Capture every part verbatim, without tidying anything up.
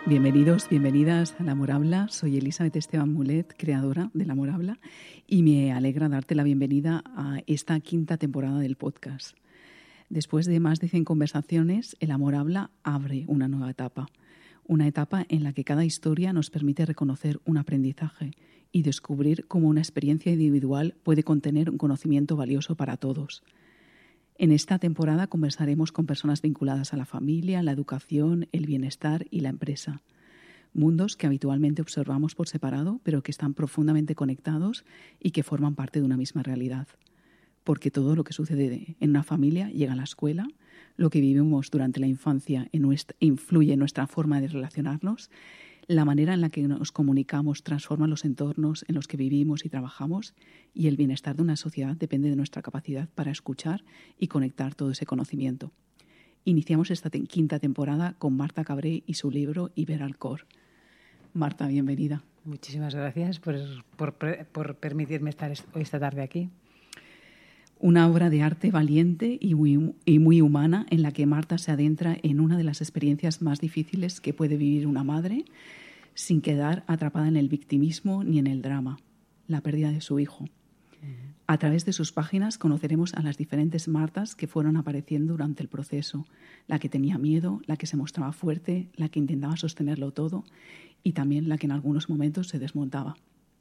Bienvenidos, bienvenidas a La Morabla. Soy Elizabeth Esteban Mulet, creadora de La Morabla, y me alegra darte la bienvenida a esta quinta temporada del podcast. Después de más de cien conversaciones, El Amor Habla abre una nueva etapa. Una etapa en la que cada historia nos permite reconocer un aprendizaje y descubrir cómo una experiencia individual puede contener un conocimiento valioso para todos. En esta temporada conversaremos con personas vinculadas a la familia, la educación, el bienestar y la empresa. Mundos que habitualmente observamos por separado, pero que están profundamente conectados y que forman parte de una misma realidad. Porque todo lo que sucede en una familia llega a la escuela, lo que vivimos durante la infancia en nuestra, influye en nuestra forma de relacionarnos, la manera en la que nos comunicamos transforma los entornos en los que vivimos y trabajamos, y el bienestar de una sociedad depende de nuestra capacidad para escuchar y conectar todo ese conocimiento. Iniciamos esta te- quinta temporada con Marta Cabré y su libro Iberalcor. Marta, bienvenida. Muchísimas gracias por, por, por permitirme estar hoy esta tarde aquí. Una obra de arte valiente y muy, y muy humana en la que Marta se adentra en una de las experiencias más difíciles que puede vivir una madre sin quedar atrapada en el victimismo ni en el drama, la pérdida de su hijo. Uh-huh. A través de sus páginas conoceremos a las diferentes Martas que fueron apareciendo durante el proceso, la que tenía miedo, la que se mostraba fuerte, la que intentaba sostenerlo todo y también la que en algunos momentos se desmontaba.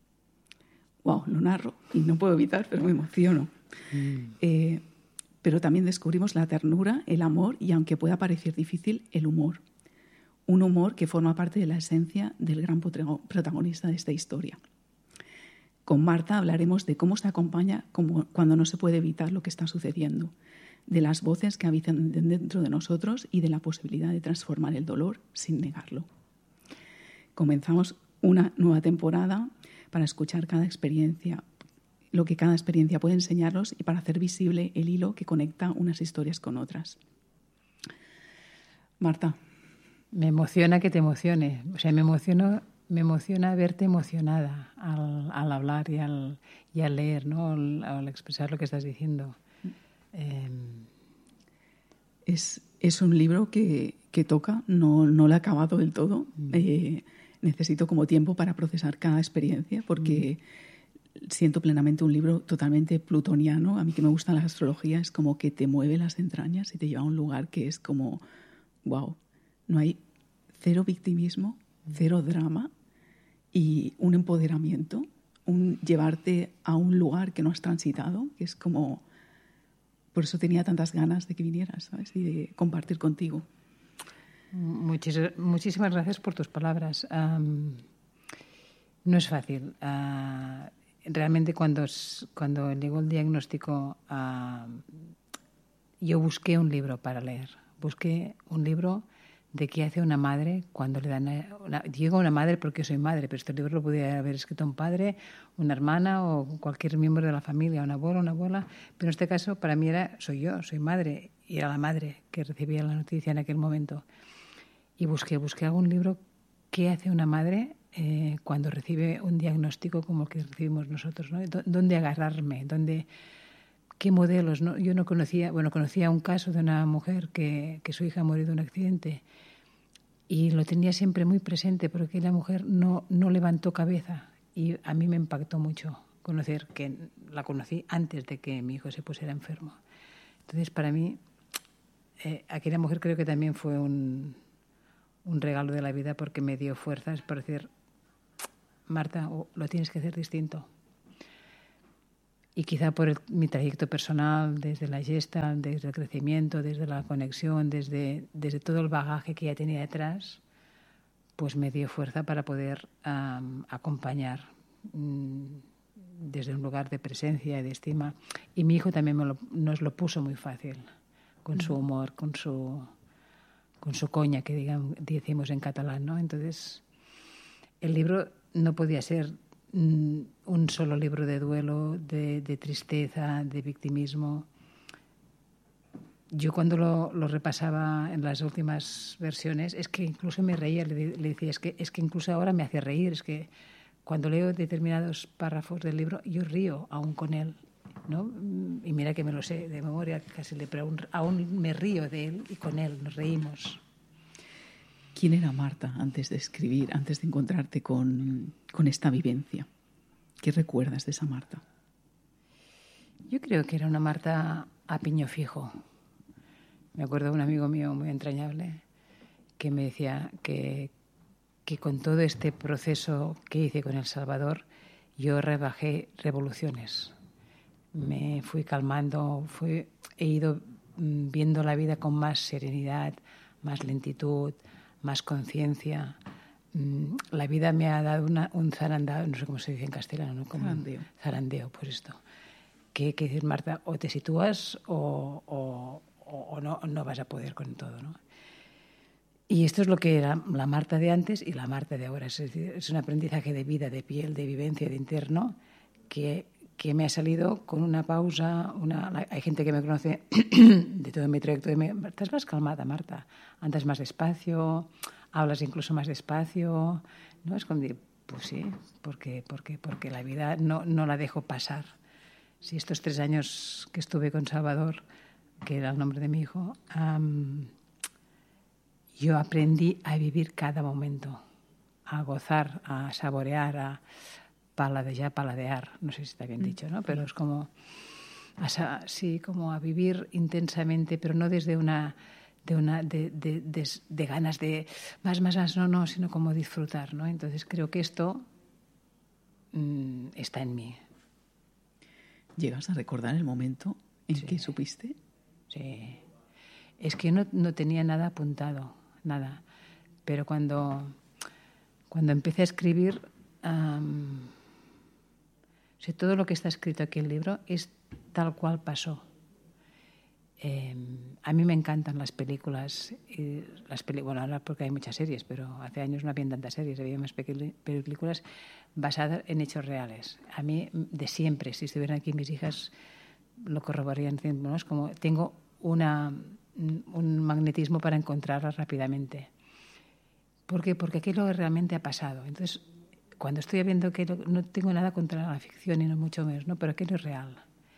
Wow, lo narro y no puedo evitar, pero me emociono. Mm. Eh, pero también descubrimos la ternura, el amor y, aunque pueda parecer difícil, el humor. Un humor que forma parte de la esencia del gran protagonista de esta historia. Con Marta hablaremos de cómo se acompaña como cuando no se puede evitar lo que está sucediendo, de las voces que habitan dentro de nosotros y de la posibilidad de transformar el dolor sin negarlo. Comenzamos una nueva temporada para escuchar cada experiencia, lo que cada experiencia puede enseñarnos y para hacer visible el hilo que conecta unas historias con otras. Marta. Me emociona que te emocione. O sea, me emociona, me emociona verte emocionada al, al hablar y al, y al leer, ¿no? Al, al expresar lo que estás diciendo. Eh... Es, es un libro que, que toca, no, no lo he acabado del todo. Mm. Eh, necesito como tiempo para procesar cada experiencia porque mm. siento plenamente un libro totalmente plutoniano. A mí que me gusta la astrología, es como que te mueve las entrañas y te lleva a un lugar que es como, wow, no hay cero victimismo, cero drama y un empoderamiento, un llevarte a un lugar que no has transitado, que es como... Por eso tenía tantas ganas de que vinieras, ¿sabes? Y de compartir contigo. Muchis- muchísimas gracias por tus palabras. Um, no es fácil. Uh, realmente cuando, cuando llegó el diagnóstico, uh, yo busqué un libro para leer. Busqué un libro de qué hace una madre cuando le dan... Una, digo una madre porque soy madre, pero este libro lo podría haber escrito un padre, una hermana o cualquier miembro de la familia, un abuelo, una abuela. Pero en este caso para mí era, soy yo, soy madre, y era la madre que recibía la noticia en aquel momento. Y busqué, busqué algún libro qué hace una madre eh, cuando recibe un diagnóstico como el que recibimos nosotros, ¿no? ¿Dónde agarrarme? ¿Dónde... ¿Qué modelos? ¿No? Yo no conocía, bueno, conocía un caso de una mujer que, que su hija ha morido en un accidente y lo tenía siempre muy presente porque la mujer no, no levantó cabeza y a mí me impactó mucho conocer que la conocí antes de que mi hijo se pusiera enfermo. Entonces, para mí, eh, aquella mujer creo que también fue un, un regalo de la vida porque me dio fuerzas para decir, Marta, oh, lo tienes que hacer distinto. Y quizá por el, mi trayecto personal, desde la gesta, desde el crecimiento, desde la conexión, desde, desde todo el bagaje que ya tenía detrás, pues me dio fuerza para poder um, acompañar um, desde un lugar de presencia y de estima. Y mi hijo también me lo, nos lo puso muy fácil, con su humor, con su, con su coña, que digamos, decimos en catalán, ¿no? Entonces, el libro no podía ser un solo libro de duelo, de, de tristeza, de victimismo. Yo cuando lo, lo repasaba en las últimas versiones, es que incluso me reía, le, le decía, es que, es que incluso ahora me hace reír, es que cuando leo determinados párrafos del libro, yo río aún con él, ¿no? Y mira que me lo sé de memoria, casi le, pero aún, aún me río de él y con él nos reímos. ¿Quién era Marta antes de escribir, antes de encontrarte con, con esta vivencia? ¿Qué recuerdas de esa Marta? Yo creo que era una Marta a piño fijo. Me acuerdo de un amigo mío muy entrañable que me decía que, que con todo este proceso que hice con El Salvador, yo rebajé revoluciones. Me fui calmando, fui, he ido viendo la vida con más serenidad, más lentitud, más conciencia. La vida me ha dado una, un zarandeo, no sé cómo se dice en castellano, ¿no? Como zarandeo. Zarandeo, pues esto. Que, que decir, Marta, o te sitúas o, o, o no, no vas a poder con todo, ¿no? Y esto es lo que era la Marta de antes y la Marta de ahora. Es decir, es un aprendizaje de vida, de piel, de vivencia, de interno, que, que me ha salido con una pausa. Una, hay gente que me conoce de todo mi trayecto. De me, estás más calmada, Marta. Andas más despacio, hablas incluso más despacio. ¿No? Es como decir, pues sí, porque, porque, porque la vida no, no la dejo pasar. Si estos tres años que estuve con Salvador, que era el nombre de mi hijo, um, yo aprendí a vivir cada momento, a gozar, a saborear, a paladear, paladear, no sé si está bien dicho, ¿no? Pero es como, a, sí, como a vivir intensamente, pero no desde una, de, una de, de, de, de ganas de más, más, más, no, no, sino como disfrutar, ¿no? Entonces creo que esto mmm, está en mí. ¿Llegas a recordar el momento en sí. que supiste? Sí. Es que no, no tenía nada apuntado, nada. Pero cuando, cuando empecé a escribir, um, o sea, todo lo que está escrito aquí en el libro es tal cual pasó. Eh, a mí me encantan las películas, y las peli bueno, ahora porque hay muchas series, pero hace años no había tantas series, había más películas basadas en hechos reales. A mí, de siempre, si estuvieran aquí mis hijas, lo corroborarían, ¿no? Es como, tengo una, un magnetismo para encontrarlas rápidamente. ¿Por qué? Porque aquello realmente ha pasado. Entonces, cuando estoy viendo que no tengo nada contra la ficción, y no mucho menos, ¿no? Pero aquello es real.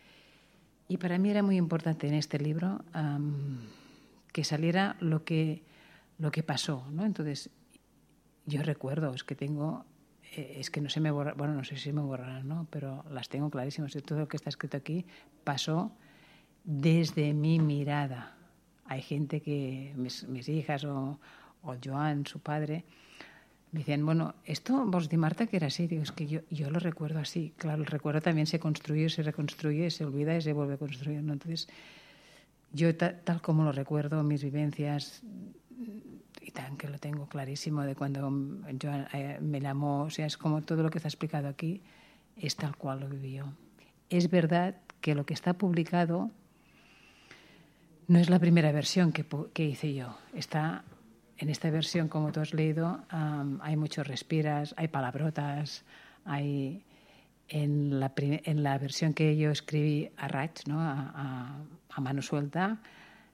Y para mí era muy importante en este libro um, que saliera lo que, lo que pasó, ¿no? Entonces, yo recuerdo, es que tengo, eh, es que no se me borra, bueno, no sé si me borrarán, ¿no? Pero las tengo clarísimas. Todo lo que está escrito aquí pasó desde mi mirada. Hay gente que, mis, mis hijas o, o Joan, su padre, me decían, bueno, esto vos di Marta que era así. Digo, es que yo, yo lo recuerdo así. Claro, el recuerdo también se construye, se reconstruye, se olvida y se vuelve a construir, ¿no? Entonces, yo ta, tal como lo recuerdo, mis vivencias, y tan que lo tengo clarísimo de cuando Joan eh, me llamó, o sea, es como todo lo que está explicado aquí, es tal cual lo viví yo. Es verdad que lo que está publicado no es la primera versión que, que hice yo. Está... En esta versión, como tú has leído, um, hay muchos respiras, hay palabrotas, hay... En la, en la versión que yo escribí a Rach, ¿no? a, a, a mano suelta,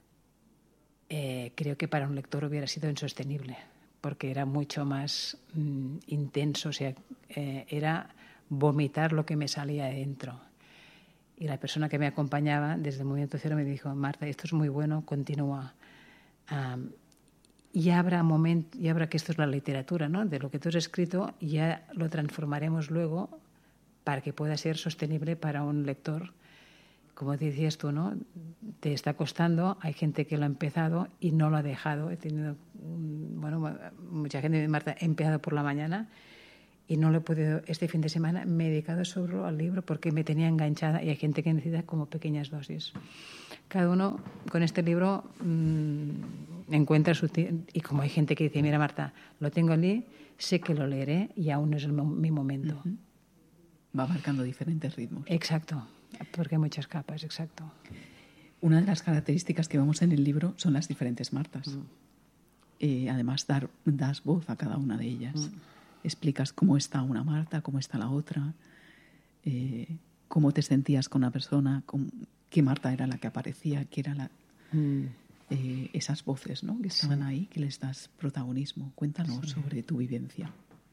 eh, creo que para un lector hubiera sido insostenible, porque era mucho más mm, intenso, o sea, eh, era vomitar lo que me salía de dentro. Y la persona que me acompañaba desde el momento cero me dijo, Marta, esto es muy bueno, continúa. Um, Ya habrá momento, ya habrá que esto es la literatura, ¿no? De lo que tú has escrito, ya lo transformaremos luego para que pueda ser sostenible para un lector. Como decías tú, ¿no? Te está costando, hay gente que lo ha empezado y no lo ha dejado. He tenido, bueno, mucha gente me dice, Marta, he empezado por la mañana y no lo he podido, este fin de semana me he dedicado solo al libro porque me tenía enganchada y hay gente que necesita como pequeñas dosis. Cada uno con este libro mmm, encuentra su... Y como hay gente que dice, mira Marta, lo tengo allí, sé que lo leeré y aún no es el, mi momento. Uh-huh. Va marcando diferentes ritmos. Exacto, porque hay muchas capas, exacto. Una de las características que vemos en el libro son las diferentes Martas. Mm. Eh, además, dar, das voz a cada una de ellas. Mm. Explicas cómo está una Marta, cómo está la otra, eh, cómo te sentías con una persona, con, qué Marta era la que aparecía, qué era la, mm. eh, esas voces, ¿no? Que estaban sí. ahí, que les das protagonismo. Cuéntanos sí. sobre tu vivencia.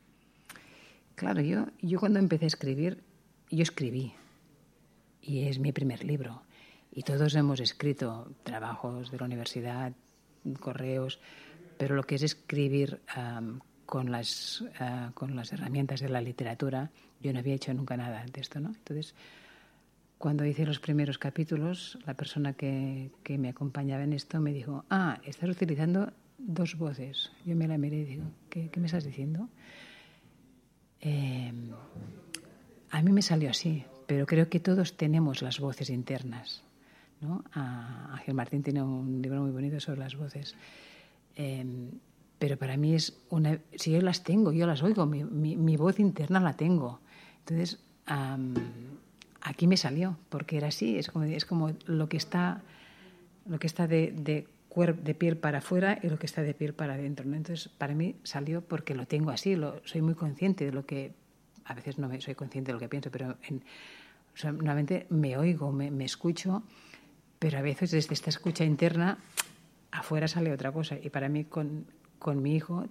Claro, yo, yo cuando empecé a escribir, yo escribí, y es mi primer libro. Y todos hemos escrito trabajos de la universidad, correos, pero lo que es escribir um, con, las, uh, con las herramientas de la literatura, yo no había hecho nunca nada de esto, ¿no? Entonces, cuando hice los primeros capítulos, la persona que, que me acompañaba en esto me dijo, ah, estás utilizando dos voces. Yo me la miré y digo, ¿qué, qué me estás diciendo? Eh, a mí me salió así, pero creo que todos tenemos las voces internas, ¿no? A, Ángel Martín tiene un libro muy bonito sobre las voces. Eh, pero para mí es una... Si yo las tengo, yo las oigo, mi, mi, mi voz interna la tengo. Entonces, um, aquí me salió, porque era así, es como, es como lo que está, lo que está de, de, cuerp, de piel para afuera y lo que está de piel para adentro, ¿no? Entonces, para mí salió porque lo tengo así, lo, soy muy consciente de lo que... A veces no me, soy consciente de lo que pienso, pero en, o sea, normalmente me oigo, me, me escucho, pero a veces desde esta escucha interna afuera sale otra cosa. Y para mí con, con mi hijo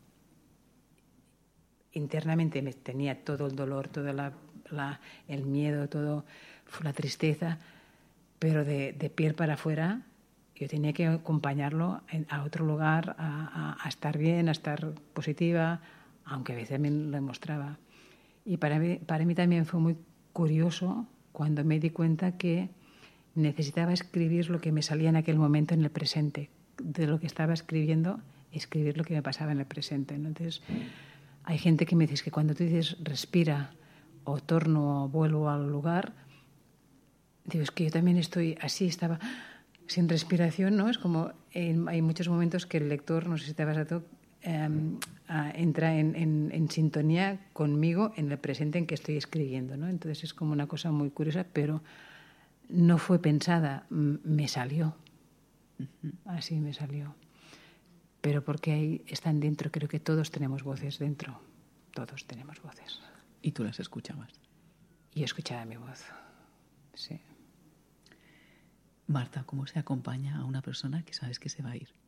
internamente me tenía todo el dolor, todo la, la, el miedo, todo la tristeza, pero de, de piel para afuera yo tenía que acompañarlo a otro lugar, a, a, a estar bien, a estar positiva, aunque a veces también lo demostraba. Y para mí, para mí también fue muy curioso cuando me di cuenta que necesitaba escribir lo que me salía en aquel momento en el presente. De lo que estaba escribiendo, escribir lo que me pasaba en el presente, ¿no? Entonces, hay gente que me dice que cuando tú dices respira o torno o vuelvo al lugar, digo, es que yo también estoy así, estaba sin respiración, ¿no? Es como, en, hay muchos momentos que el lector, no sé si te ha pasado, eh, entra en, en, en sintonía conmigo en el presente en que estoy escribiendo, ¿no? Entonces es como una cosa muy curiosa, pero no fue pensada, me salió. Así me salió. Pero porque ahí están dentro, creo que todos tenemos voces dentro. Todos tenemos voces. ¿Y tú las escuchabas? Y yo escuchaba mi voz, sí. Marta, ¿cómo se acompaña a una persona que sabes que se va a ir?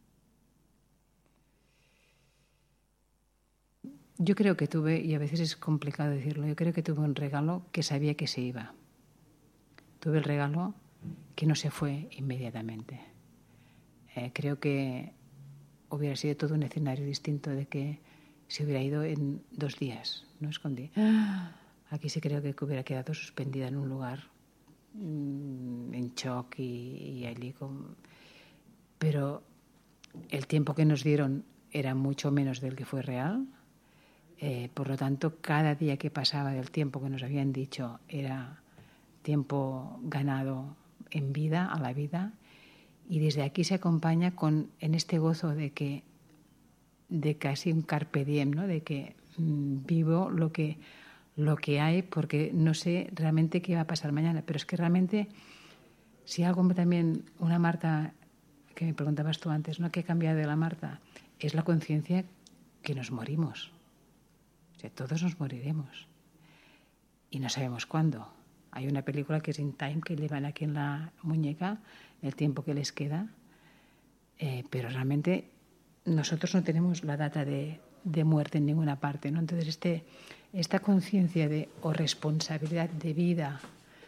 Yo creo que tuve, y a veces es complicado decirlo, yo creo que tuve un regalo que sabía que se iba. Tuve el regalo que no se fue inmediatamente. Eh, creo que hubiera sido todo un escenario distinto de que se hubiera ido en dos días. No escondí. Aquí sí creo que hubiera quedado suspendida en un lugar mmm, en shock y, y allí con... Pero el tiempo que nos dieron era mucho menos del que fue real. Eh, por lo tanto, cada día que pasaba del tiempo que nos habían dicho era tiempo ganado en vida, a la vida. Y desde aquí se acompaña con, en este gozo de que, de casi un carpe diem, ¿no? De que mmm, vivo lo que, lo que hay porque no sé realmente qué va a pasar mañana. Pero es que realmente, si algo también, una Marta, que me preguntabas tú antes, ¿no? ¿Qué ha cambiado de la Marta? Es la conciencia que nos morimos. O sea, todos nos moriremos. Y no sabemos cuándo. Hay una película que es In Time, que llevan aquí en la muñeca el tiempo que les queda, eh, pero realmente nosotros no tenemos la data de, de muerte en ninguna parte, ¿no? Entonces este, esta conciencia de o responsabilidad de vida,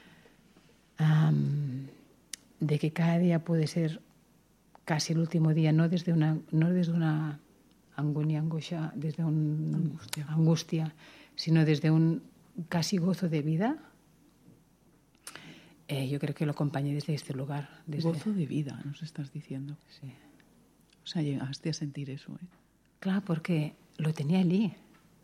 um, de que cada día puede ser casi el último día, no desde una, no desde una angunia, angustia, desde una angustia. angustia, sino desde un casi gozo de vida. Eh, yo creo que lo acompañé desde este lugar. Desde... Gozo de vida, nos estás diciendo. Sí. O sea, llegaste a sentir eso, ¿eh? Claro, porque lo tenía allí.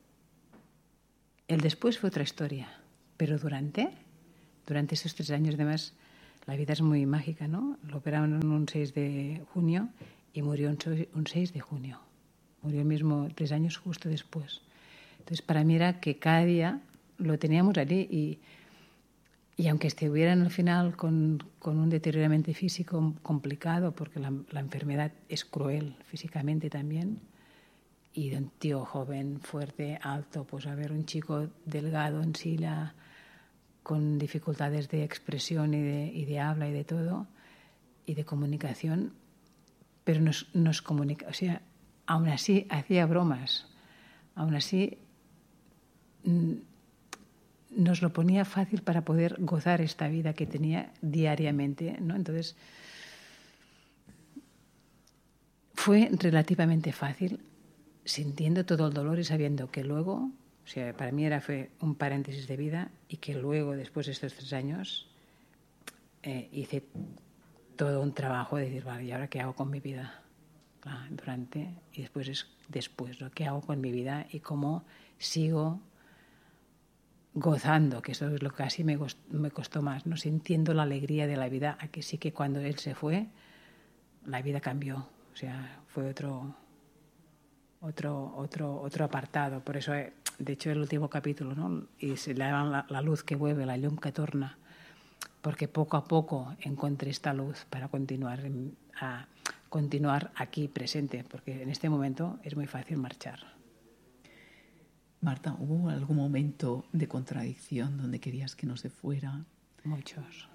El después fue otra historia. Pero durante, durante esos tres años, además, la vida es muy mágica, ¿no? Lo operaron un seis de junio y murió un seis de junio. Murió mismo tres años justo después. Entonces, para mí era que cada día lo teníamos allí y... Y aunque estuvieran al final con, con un deterioramiento físico complicado, porque la, la enfermedad es cruel físicamente también, y de un tío joven, fuerte, alto, pues a ver, un chico delgado en silla, con dificultades de expresión y de, y de habla y de todo, y de comunicación, pero nos, nos comunica, o sea, aún así hacía bromas, aún así... Mmm, nos lo ponía fácil para poder gozar esta vida que tenía diariamente, ¿no? Entonces, fue relativamente fácil, sintiendo todo el dolor y sabiendo que luego, o sea, para mí era fue un paréntesis de vida y que luego, después de estos tres años, eh, hice todo un trabajo de decir, vale, ¿y ahora qué hago con mi vida? Claro, durante y después es después, ¿no? ¿Qué hago con mi vida y cómo sigo gozando? Que eso es lo que casi me costó, me costó más, ¿no? Sintiendo la alegría de la vida, a que sí que cuando él se fue, la vida cambió, o sea, fue otro, otro, otro, otro apartado. Por eso, de hecho, el último capítulo, ¿no? Y se le llama la, la luz que vuelve, la llum que torna, porque poco a poco encontré esta luz para continuar a continuar aquí presente, porque en este momento es muy fácil marchar. Marta, ¿hubo algún momento de contradicción donde querías que no se fuera? Muchos.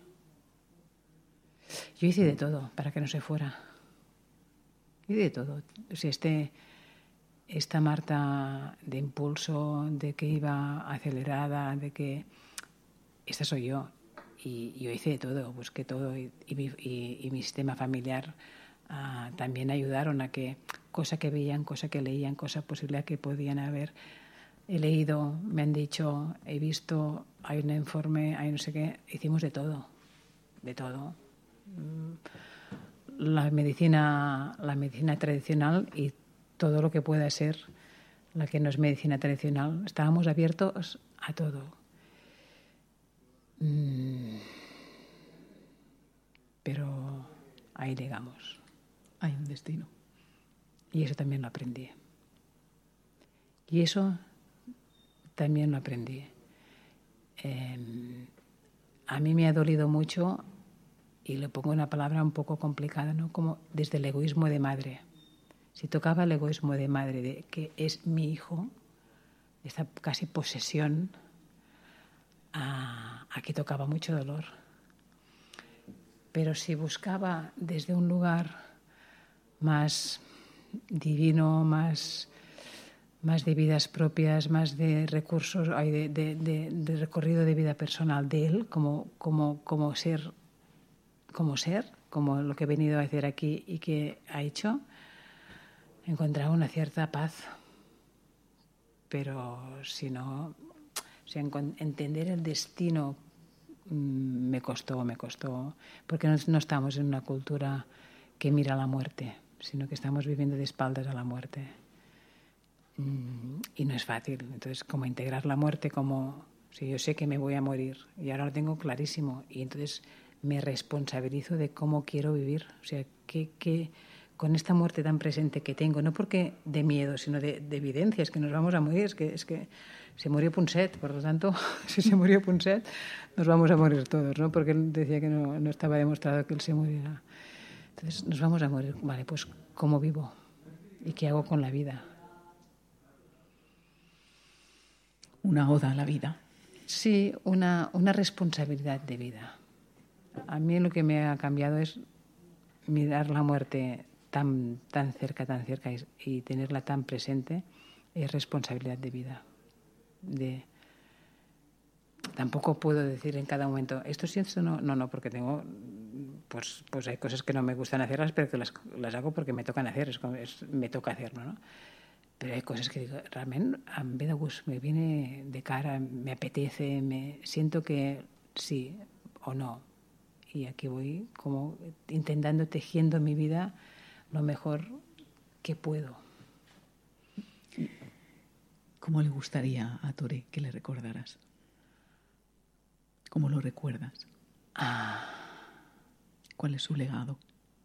Yo hice de todo para que no se fuera. Hice de todo. O sea, este, esta Marta de impulso, de que iba acelerada, de que esta soy yo. Y yo hice de todo, busqué todo y, y, mi, y, y mi sistema familiar uh, también ayudaron a que cosa que veían, cosa que leían, cosa posible que podían haber. He leído, me han dicho, he visto, hay un informe, hay no sé qué, hicimos de todo, de todo. La medicina, la medicina tradicional y todo lo que pueda ser la que no es medicina tradicional, estábamos abiertos a todo. Pero ahí llegamos. Hay un destino. Y eso también lo aprendí. Y eso también lo aprendí. Eh, a mí me ha dolido mucho, y le pongo una palabra un poco complicada, ¿no? Como desde el egoísmo de madre. Si tocaba el egoísmo de madre, de que es mi hijo, esta casi posesión, a, aquí tocaba mucho dolor. Pero si buscaba desde un lugar más divino, más, más de vidas propias, más de recursos, de, de, de, de recorrido de vida personal de él, como, como, como ser, como ser, como lo que he venido a hacer aquí y que ha hecho, encontraba una cierta paz. Pero si no, o sea, entender el destino me costó, me costó, porque no, no estamos en una cultura que mira la muerte, sino que estamos viviendo de espaldas a la muerte. Y no es fácil. Entonces, como integrar la muerte como, si yo sé que me voy a morir y ahora lo tengo clarísimo, y entonces me responsabilizo de cómo quiero vivir, o sea, que, que con esta muerte tan presente que tengo, no porque de miedo, sino de, de evidencia, es que nos vamos a morir, es que, es que se murió Punset, por lo tanto, si se murió Punset, nos vamos a morir todos, ¿no? Porque él decía que no, no estaba demostrado que él se muriera. Entonces, nos vamos a morir. Vale, pues, ¿cómo vivo? ¿Y qué hago con la vida? Una oda a la vida. Sí, una, una responsabilidad de vida. A mí lo que me ha cambiado es mirar la muerte tan, tan cerca, tan cerca y, y tenerla tan presente, es responsabilidad de vida. De, tampoco puedo decir en cada momento, esto sí, esto no, no, no, porque tengo, pues, pues hay cosas que no me gustan hacerlas, pero que las, las hago porque me tocan hacer, es, es, me toca hacerlo, ¿no? Pero hay cosas que digo, realmente em ve de gust, me viene de cara, me apetece, me siento que sí o no. Y aquí voy como intentando, tejiendo mi vida lo mejor que puedo. ¿Cómo le gustaría a Tore que le recordaras? ¿Cómo lo recuerdas? Ah. ¿Cuál es su legado?